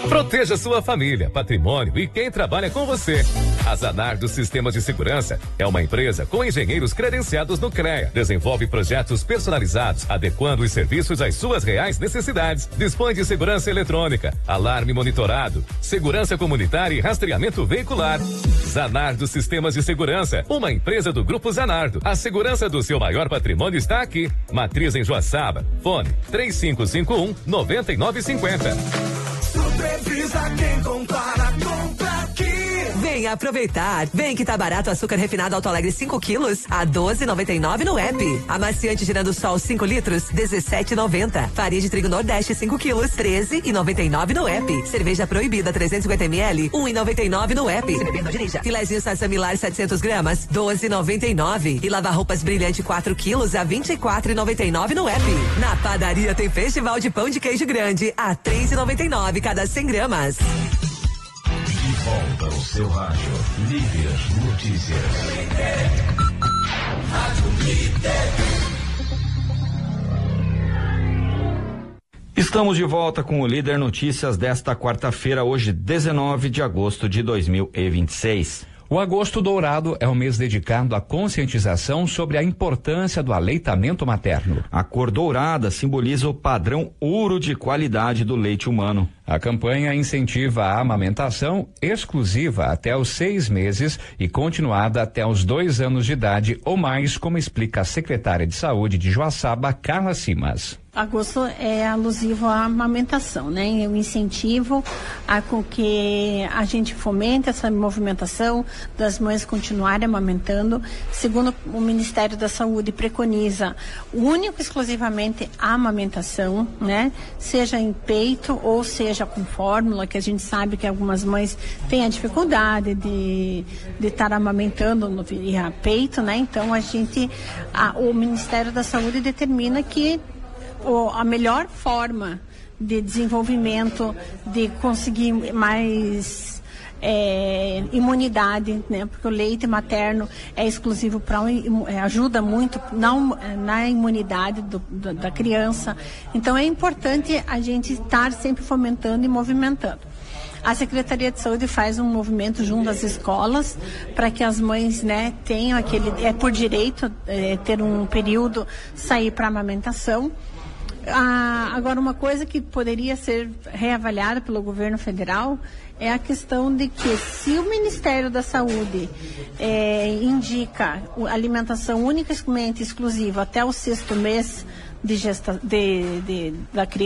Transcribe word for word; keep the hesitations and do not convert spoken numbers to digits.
Proteja sua família, patrimônio e quem trabalha com você. A Zanardo Sistemas de Segurança é uma empresa com engenheiros credenciados no CREA. Desenvolve projetos personalizados, adequando os serviços às suas reais necessidades. Dispõe de segurança eletrônica, alarme monitorado, segurança comunitária e rastreamento veicular. Zanardo Sistemas de Segurança, uma empresa do Grupo Zanardo. A segurança do seu maior patrimônio está aqui. Matriz em Joaçaba. Fone três cinco cinco um, nove nove cinco zero. Supervisa quem compara, compra aqui. Vem aproveitar. Vem que tá barato o açúcar refinado Alto Alegre cinco quilos a doze reais e noventa e nove no app. Amaciante Girando Sol cinco litros dezessete reais e noventa. Farinha de trigo Nordeste cinco quilos treze reais e noventa e nove no app. Cerveja Proibida trezentos e cinquenta mililitros um real e noventa e nove no app. Filézinho Salsa Milar setecentos gramas doze reais e noventa e nove. E lavar roupas Brilhante quatro quilos a vinte e quatro reais e noventa e nove no app. Na padaria tem festival de pão de queijo grande a três reais e noventa e nove cada cem gramas. De volta ao seu rádio, Líder Notícias. Rádio Líder. Estamos de volta com o Líder Notícias desta quarta-feira, hoje dezenove de agosto de dois mil e vinte e seis. O Agosto Dourado é um mês dedicado à conscientização sobre a importância do aleitamento materno. A cor dourada simboliza o padrão ouro de qualidade do leite humano. A campanha incentiva a amamentação exclusiva até os seis meses e continuada até os dois anos de idade ou mais, como explica a secretária de Saúde de Joaçaba, Carla Simas. Agosto é alusivo à amamentação, né? Eu incentivo a com que a gente fomente essa movimentação das mães continuarem amamentando. Segundo o Ministério da Saúde preconiza único exclusivamente a amamentação, né? Seja em peito ou seja com fórmula, que a gente sabe que algumas mães têm a dificuldade de de estar amamentando no via peito, né? Então a gente, a, o Ministério da Saúde determina que a melhor forma de desenvolvimento, de conseguir mais é, imunidade, né? Porque o leite materno é exclusivo para é, ajuda muito na, na imunidade do, do, da criança. Então é importante a gente estar sempre fomentando e movimentando. A Secretaria de Saúde faz um movimento junto às escolas para que as mães, né, tenham aquele, é por direito é, ter um período, sair para amamentação. Ah, agora, uma coisa que poderia ser reavaliada pelo governo federal é a questão de que, se o Ministério da Saúde é, indica alimentação unicamente exclusiva até o sexto mês de gesta, de, de, da criança,